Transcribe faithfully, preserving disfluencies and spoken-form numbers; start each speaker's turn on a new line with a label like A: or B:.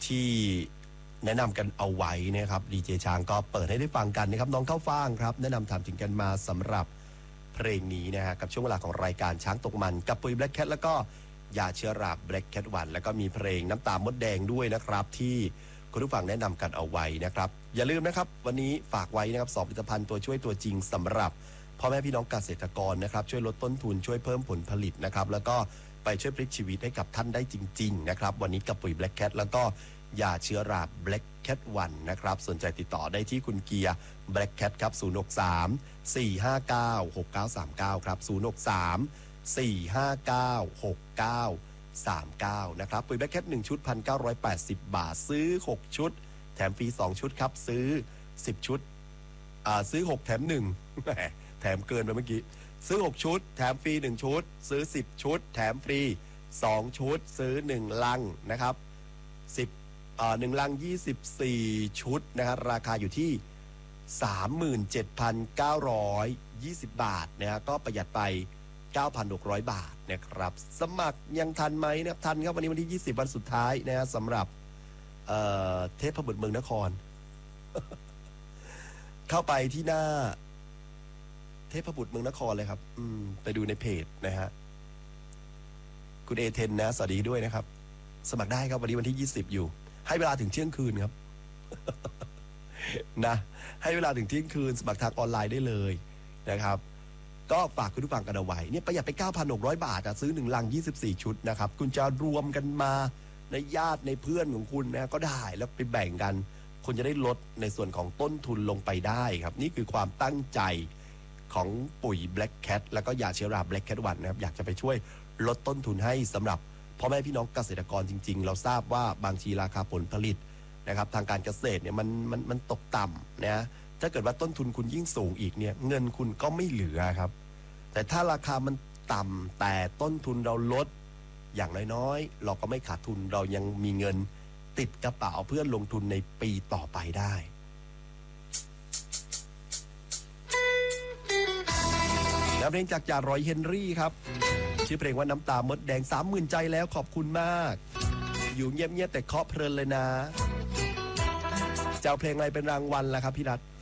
A: ที่แนะนำกันเอาไว้นะครับดีเจช้างก็เปิดให้ได้ฟังกันนะครับน้องข้าวฟ่างครับแนะนำถามถึงกันมาสำหรับเพลงนี้นะฮะกับช่วงเวลาของรายการช้างตกมันกับปุ๋ยแบล็คแคทแล้วก็ยาเชื้อราแบล็คแคทวันแล้วก็มีเพลงน้ำตามดแดงด้วยนะครับที่คุณผู้ฟังแนะนำกันเอาไว้นะครับอย่าลืมนะครับวันนี้ฝากไว้นะครับสองผลิตภัณฑ์ตัวช่วยตัวจริงสำหรับพ่อแม่พี่น้องเกษตรกรนะครับช่วยลดต้นทุนช่วยเพิ่มผลผลิตนะครับแล้วก็ไปช่วยพลิกชีวิตให้กับท่านได้จริงๆนะครับวันนี้กับปุ๋ยแบล็คแคทแล้วก็ยาเชื้อราแบล็คแคทวันนะครับสนใจติดต่อได้ที่คุณเกียร์แบล็คแคทครับศูนย์ หก สาม สี่ ห้า เก้า หก เก้า สาม เก้าครับศูนย์ หก สาม สี่ ห้า เก้า หก เก้า สาม เก้านะครับปุ๋ยแบล็คแคทหนึ่งชุด หนึ่งพันเก้าร้อยแปดสิบ บาทซื้อหกชุดแถมฟรีสองชุดครับซื้อสิบชุดอ่าซื้อหกแถมหนึ่งแหมแถมเกินไปเมื่อกี้ซื้อหกชุดแถมฟรีหนึ่งชุดซื้อสิบชุดแถมฟรีสองชุดซื้อหนึ่งลังนะครับสิบอ่าหนึ่งลังยี่สิบสี่ชุดนะครับราคาอยู่ที่ สามหมื่นเจ็ดพันเก้าร้อยยี่สิบ บาทนะฮะก็ประหยัดไป เก้าพันหกร้อย บาทนะครับสมัครยังทันไหมนะครับทันครับวันนี้วันที่ยี่สิบวันสุดท้ายนะฮะสำหรับเอ่อเทพบุตรเมืองนคร เข้าไปที่หน้าเทพบุตรเมืองนครเลยครับอืมไปดูในเพจนะฮะคุณเอเทนนะสวัสดีด้วยนะครับสมัครได้ครับวันนี้วันที่ยี่สิบอยู่ให้เวลาถึงเที่ยงคืนครับ นะให้เวลาถึงเที่ยงคืนสมัครทางออนไลน์ได้เลยนะครับก็ฝากคุณผู้ฟังกันเอาไว้เนี่ยประหยัดไป เก้าพันหกร้อย บาทอะซื้อหนึ่งลังยี่สิบสี่ชุดนะครับคุณจะรวมกันมาในญาติในเพื่อนของคุณนะก็ได้แล้วไปแบ่งกันคุณจะได้ลดในส่วนของต้นทุนลงไปได้ครับนี่คือความตั้งใจของปุ๋ย Black Cat แล้วก็ยาเชื้อรา Black Cat วันนะครับอยากจะไปช่วยลดต้นทุนให้สำหรับพ่อแม่พี่น้องเกษตรกรจริงๆเราทราบว่าบางทีราคาผลผลิตนะครับทางการเกษตรเนี่ยมันมันมันตกต่ำนะถ้าเกิดว่าต้นทุนคุณยิ่งสูงอีกเนี่ยเงินคุณก็ไม่เหลือครับแต่ถ้าราคามันต่ำแต่ต้นทุนเราลดอย่างน้อยๆเราก็ไม่ขาดทุนเรายังมีเงินติดกระเป๋าเพื่อลงทุนในปีต่อไปได้แล้วเพลงจากจ่ารอยเฮนรี่ครับชื่อเพลงว่าน้ำตามดแดง สามหมื่น ใจแล้วขอบคุณมากอยู่เงียบๆแต่เคาะเพลินเลยนะจะเอาเพลงอะไรเป็นรางวัลล่ะครับพี่รัต